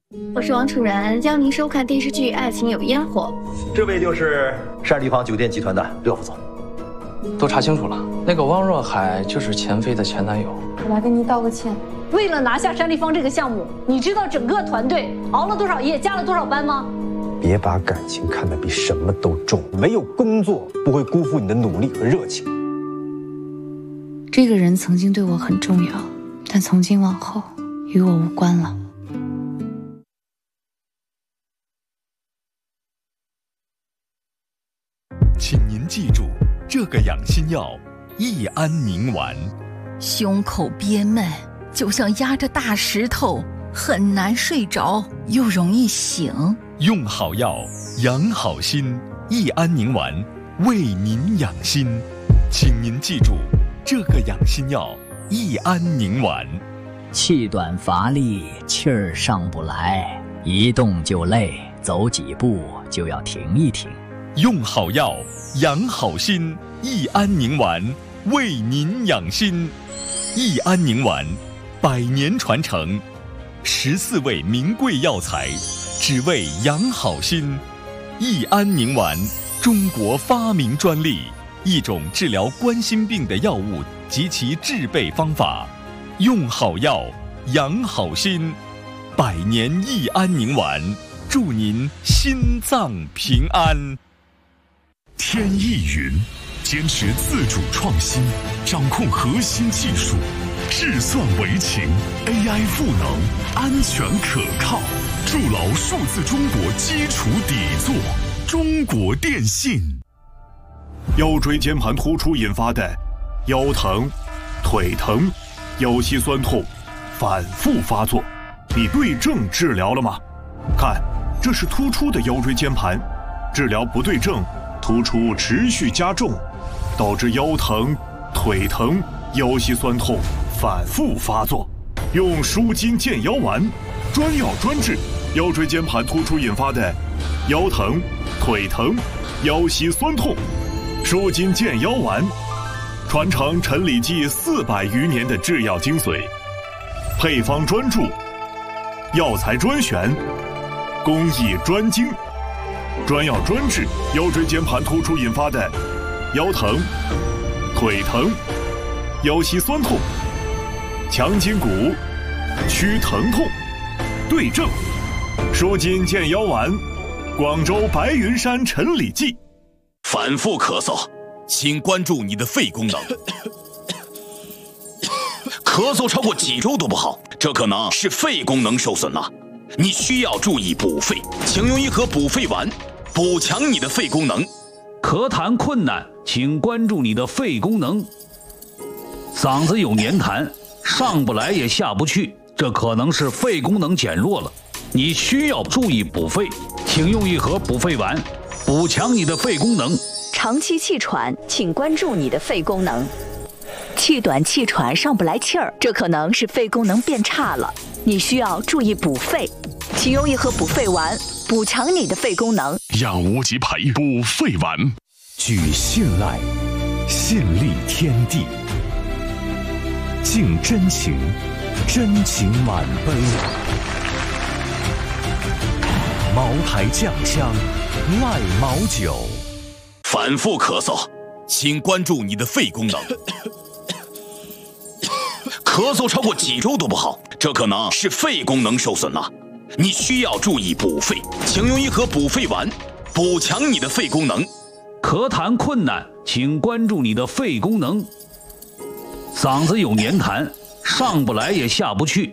我是王楚然，邀您收看电视剧《爱情有烟火》。 这位就是山立方酒店集团的廖副总。 都查清楚了，那个汪若海就是钱飞的前男友。 我来跟您道个歉。 为了拿下山立方这个项目，你知道整个团队熬了多少夜，加了多少班吗？ 别把感情看得比什么都重，没有工作不会辜负你的努力和热情。 这个人曾经对我很重要，但从今往后与我无关了。 请您记住这个养心药益安宁丸。 胸口憋闷，就像压着大石头，很难睡着，又容易醒。 用好药，养好心，益安宁丸为您养心。请您记住这个养心药益安宁丸。 气短乏力，气儿上不来，一动就累，走几步就要停一停。 用好药，养好心，益安宁丸为您养心。益安宁丸100年传承，14味名贵药材，只为养好心。益安宁丸，中国发明专利，一种治疗冠心病的药物及其制备方法。用好药，养好心，100年益安宁丸，祝您心脏平安。 天意云，坚持自主创新，掌控核心技术，智算为情 ，AI 赋能，安全可靠，筑牢数字中国基础底座。中国电信。 腰椎间盘突出引发的腰疼、腿疼、腰膝酸痛反复发作，你对症治疗了吗？看，这是突出的腰椎间盘，治疗不对症，突出持续加重，导致腰疼、腿疼、腰膝酸痛反复发作。用舒筋健腰丸，专药专治腰椎间盘突出引发的腰疼、腿疼、腰膝酸痛。舒筋健腰丸，传承陈李济400余年的制药精髓，配方专注，药材专选，工艺专精，专药专治腰椎间盘突出引发的腰疼、腿疼、腰膝酸痛，强筋骨，祛疼痛，对症。舒筋健腰丸，广州白云山陈李济。 反复咳嗽，请关注你的肺功能。咳嗽超过几周都不好，这可能是肺功能受损了。你需要注意补肺，请用一盒补肺丸，补强你的肺功能。 咳痰困难，请关注你的肺功能。嗓子有黏痰，上不来也下不去，这可能是肺功能减弱了。你需要注意补肺，请用一盒补肺丸，补强你的肺功能。 长期气喘，请关注你的肺功能。气短气喘上不来气儿，这可能是肺功能变差了，你需要注意补肺，请用一盒补肺丸，补强你的肺功能。 养无极培补肺丸， 举信赖，信立天地，敬真情，真情满杯。茅台酱香，赖茅酒。 反复咳嗽，请关注你的肺功能。咳嗽超过几周都不好，这可能是肺功能受损了。你需要注意补肺，请用一盒补肺丸，补强你的肺功能。 咳痰困难，请关注你的肺功能。嗓子有黏痰，上不来也下不去，